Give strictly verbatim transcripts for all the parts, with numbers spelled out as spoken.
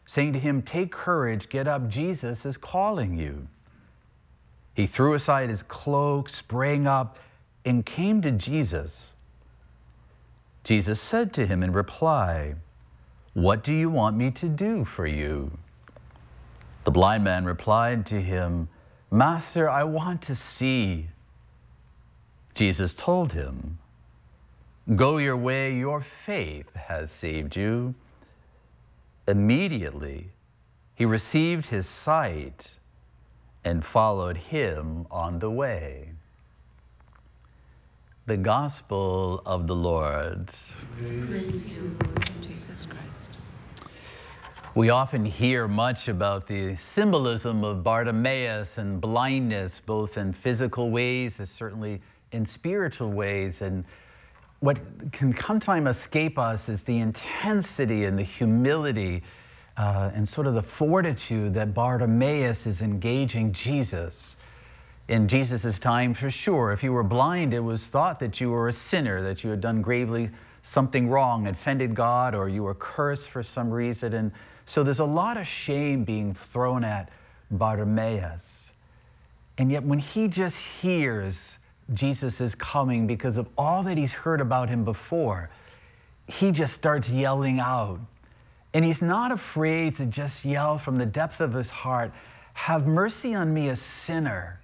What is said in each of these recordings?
saying to him, "Take courage, get up, Jesus is calling you." He threw aside his cloak, sprang up, and came to Jesus. Jesus said to him in reply, "What do you want me to do for you?" The blind man replied to him, "Master, I want to see." Jesus told him, "Go your way, your faith has saved you." Immediately, he received his sight and followed him on the way. The Gospel of the Lord. Praise to you, Lord Jesus Christ. We often hear much about the symbolism of Bartimaeus and blindness, both in physical ways and certainly in spiritual ways. And what can sometimes escape us is the intensity and the humility uh, and sort of the fortitude that Bartimaeus is engaging Jesus. In Jesus' time, for sure, if you were blind, it was thought that you were a sinner, that you had done gravely something wrong, offended God, or you were cursed for some reason. And so there's a lot of shame being thrown at Bartimaeus. And yet when he just hears Jesus is coming because of all that he's heard about him before, he just starts yelling out. And he's not afraid to just yell from the depth of his heart, "Have mercy on me, a sinner."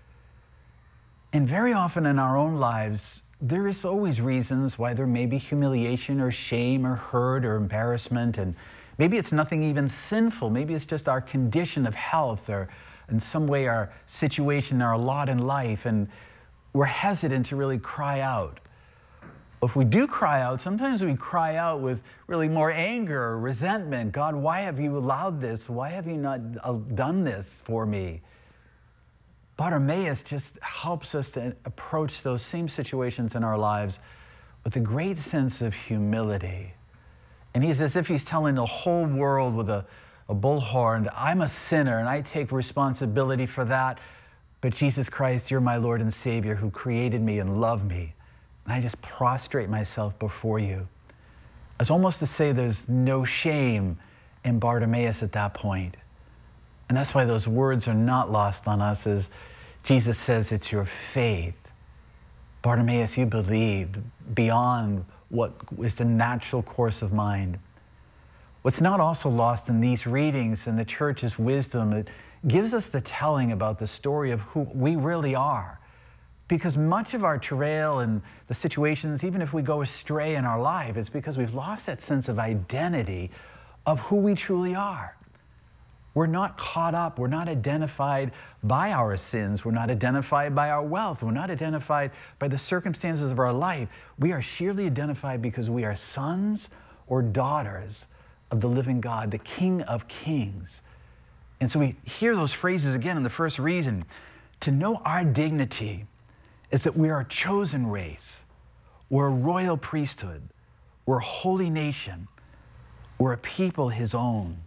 And very often in our own lives, there is always reasons why there may be humiliation or shame or hurt or embarrassment. And maybe it's nothing even sinful. Maybe it's just our condition of health or in some way our situation, our lot in life. And we're hesitant to really cry out. If we do cry out, sometimes we cry out with really more anger or resentment. "God, why have you allowed this? Why have you not done this for me?" Bartimaeus just helps us to approach those same situations in our lives with a great sense of humility. And he's as if he's telling the whole world with a, a bullhorn, "I'm a sinner and I take responsibility for that. But Jesus Christ, you're my Lord and Savior who created me and loved me. And I just prostrate myself before you." It's almost to say there's no shame in Bartimaeus at that point. And that's why those words are not lost on us as Jesus says, "It's your faith." Bartimaeus, you believed beyond what is the natural course of mind. What's not also lost in these readings and the church's wisdom, it gives us the telling about the story of who we really are. Because much of our travail and the situations, even if we go astray in our life, it's because we've lost that sense of identity of who we truly are. We're not caught up. We're not identified by our sins. We're not identified by our wealth. We're not identified by the circumstances of our life. We are sheerly identified because we are sons or daughters of the living God, the King of Kings. And so we hear those phrases again in the first reason. To know our dignity is that we are a chosen race. We're a royal priesthood. We're a holy nation. We're a people his own.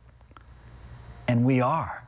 And we are.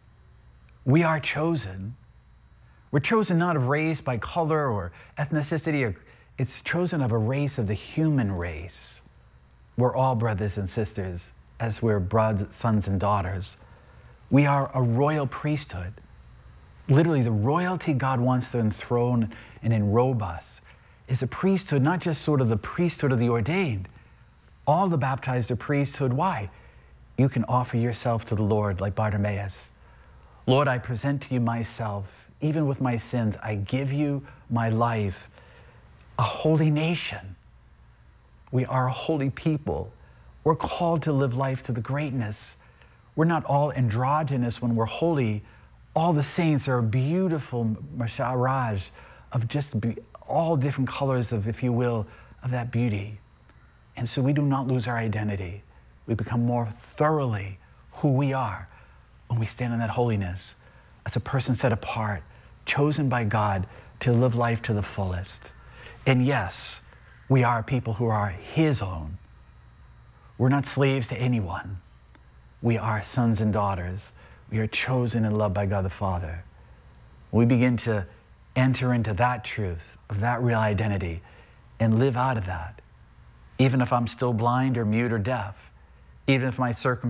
We are chosen. We're chosen not of race by color or ethnicity. Or, it's chosen of a race of the human race. We're all brothers and sisters as we're brothers, sons and daughters. We are a royal priesthood. Literally, the royalty God wants to enthrone and enrobe us is a priesthood, not just sort of the priesthood of the ordained. All the baptized are priesthood. Why? You can offer yourself to the Lord like Bartimaeus. "Lord, I present to you myself, even with my sins. I give you my life." A holy nation. We are a holy people. We're called to live life to the greatness. We're not all androgynous when we're holy. All the saints are a beautiful masharaj of just be, all different colors of, if you will, of that beauty. And so we do not lose our identity. We become more thoroughly who we are when we stand in that holiness as a person set apart, chosen by God to live life to the fullest. And yes, we are people who are his own. We're not slaves to anyone. We are sons and daughters. We are chosen and loved by God the Father. We begin to enter into that truth of that real identity and live out of that. Even if I'm still blind or mute or deaf, even if my circumstances